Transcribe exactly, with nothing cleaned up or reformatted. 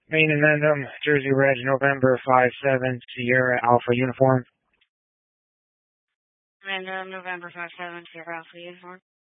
Main Addendum, Jersey Red, November five seven, Sierra Alpha Uniform. Random November five seven, Sierra Alpha Uniform.